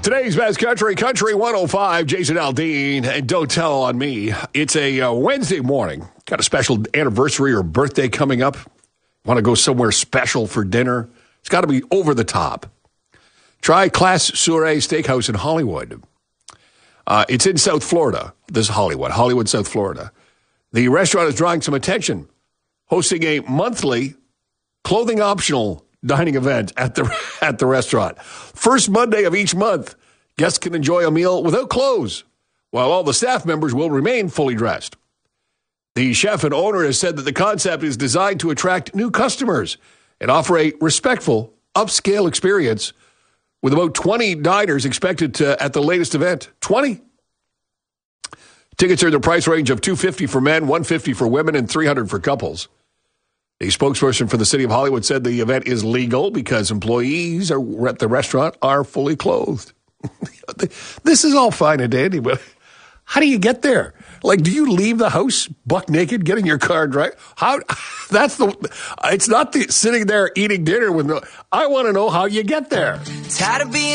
Today's Best Country, Country 105, Jason Aldean, and Don't Tell on Me. It's a Wednesday morning. Got a special anniversary or birthday coming up. Want to go somewhere special for dinner? It's got to be over the top. Try Class Soiree Steakhouse in Hollywood. It's in South Florida. This is Hollywood, South Florida. The restaurant is drawing some attention, hosting a monthly clothing-optional dining event at the restaurant. First Monday of each month, guests can enjoy a meal without clothes, while all the staff members will remain fully dressed. The chef and owner has said that the concept is designed to attract new customers and offer a respectful, upscale experience with about 20 diners expected at the latest event. 20? Tickets are in the price range of $250 for men, $150 for women, and $300 for couples. A spokesperson for the city of Hollywood said the event is legal because employees at the restaurant are fully clothed. This is all fine and dandy, but how do you get there? Like, do you leave the house buck naked, getting your car dry? It's not sitting there eating dinner with no, I want to know how you get there. Tired of being